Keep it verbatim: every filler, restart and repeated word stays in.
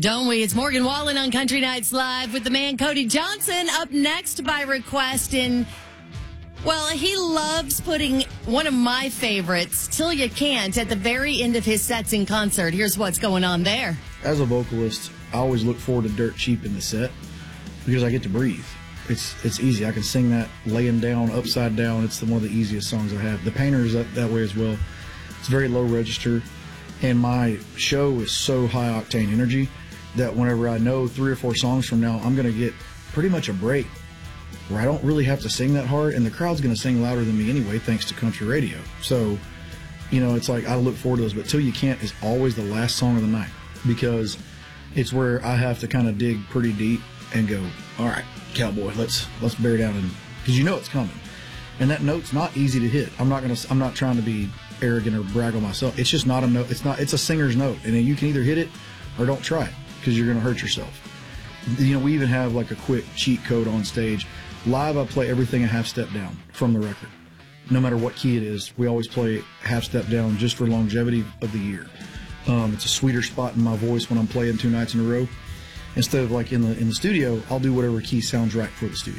Don't we? It's Morgan Wallen on Country Nights Live with the man Cody Johnson up next by request. And, well, he loves putting one of my favorites, Till You Can't, at the very end of his sets in concert. Here's what's going on there. As a vocalist, I always look forward to Dirt Cheap in the set because I get to breathe. It's it's easy. I can sing that laying down, upside down. It's the, one of the easiest songs I have. The Painter is that, that way as well. It's very low register, and my show is so high octane energy that whenever I know three or four songs from now, I'm going to get pretty much a break where I don't really have to sing that hard, and the crowd's going to sing louder than me anyway, thanks to country radio. So, you know, it's like I look forward to those, but Till You Can't is always the last song of the night because it's where I have to kind of dig pretty deep and go, all right, cowboy, let's let's bear down, and because you know it's coming, and that note's not easy to hit. I'm not gonna, I'm not trying to be arrogant or brag on myself. It's just not a note. It's not. It's a singer's note, and then you can either hit it or don't try it because you're gonna hurt yourself. You know, we even have like a quick cheat code on stage. Live, I play everything a half step down from the record, no matter what key it is. We always play half step down just for longevity of the year. Um, it's a sweeter spot in my voice when I'm playing two nights in a row. Instead of like in the in the studio, I'll do whatever key sounds right for the studio.